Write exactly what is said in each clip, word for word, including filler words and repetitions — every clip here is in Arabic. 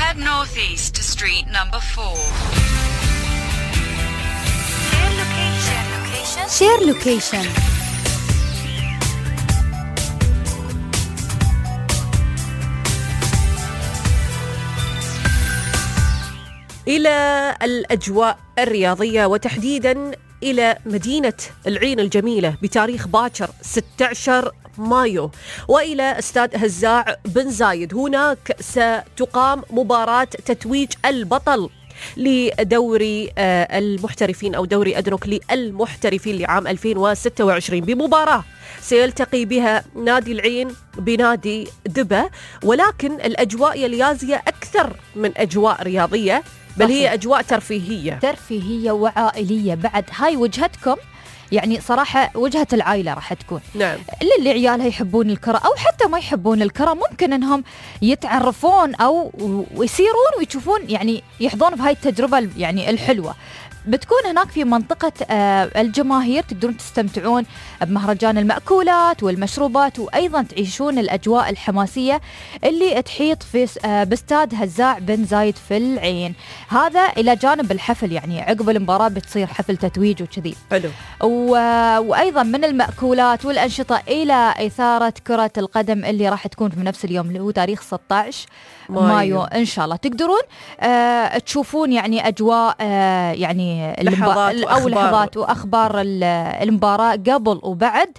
Head northeast to street number four. Share location. Location. Share location. إلى الأجواء الرياضية وتحديداً إلى مدينة العين الجميلة بتاريخ باكر ستة عشر مايو وإلى استاد هزاع بن زايد. هناك ستقام مباراة تتويج البطل لدوري المحترفين أو دوري أدنوك للمحترفين لعام ألفين وستة وعشرين بمباراة سيلتقي بها نادي العين بنادي دبا، ولكن الأجواء يليازية أكثر من أجواء رياضية، بل صحيح. هي أجواء ترفيهية ترفيهية وعائلية بعد. هاي وجهتكم يعني صراحة وجهة العائلة راح تكون. نعم. اللي عيالها يحبون الكرة أو حتى ما يحبون الكرة ممكن أنهم يتعرفون أو ويصيرون ويشوفون يعني يحظون بهاي التجربة يعني الحلوة. بتكون هناك في منطقة الجماهير تقدرون تستمتعون بمهرجان المأكولات والمشروبات، وأيضا تعيشون الأجواء الحماسية اللي تحيط في باستاد هزاع بن زايد في العين. هذا إلى جانب الحفل، يعني عقب المباراة بتصير حفل تتويج وكذي. حلو. و... وأيضا من المأكولات والأنشطة إلى إثارة كرة القدم اللي راح تكون في نفس اليوم اللي هو تاريخ ستة عشر مايو إن شاء الله. تقدرون آه تشوفون يعني أجواء آه يعني لحظات المب... أو لحظات وأخبار المباراة قبل وبعد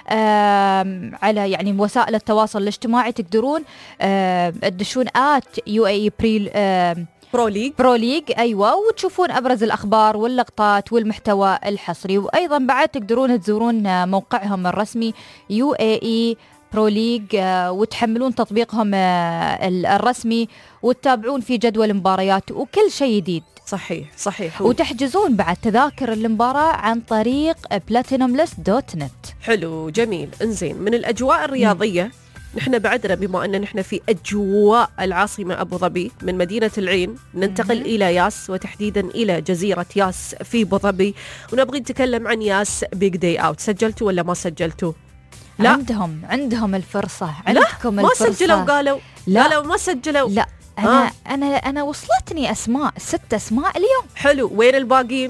آه على يعني وسائل التواصل الاجتماعي. تقدرون آه تدشون آت يو اي بري آه برو ليج برو ليج أيوة، وتشوفون أبرز الأخبار واللقطات والمحتوى الحصري. وأيضا بعد تقدرون تزورون موقعهم الرسمي يو اي اي برو ليج وتحملون تطبيقهم الرسمي وتتابعون في جدول المباريات وكل شيء جديد. صحيح صحيح. وتحجزون بعد تذاكر المباراة عن طريق بلاتينوم ليست دوت نت. حلو جميل. انزين، من الأجواء الرياضية نحن بعدنا بما أن نحن في أجواء العاصمة أبو ظبي، من مدينة العين ننتقل م- إلى ياس وتحديدا إلى جزيرة ياس في أبو ظبي، ونبغي نتكلم عن ياس بيج داي أوت. سجلتوا ولا ما سجلتوا؟ لا. عندهم عندهم الفرصة. عندكم لا الفرصة. ما سجلوا قالوا لا. قالوا ما سجلوا. لا أنا آه. أنا أنا وصلتني أسماء ست أسماء اليوم. حلو، وين الباقيين؟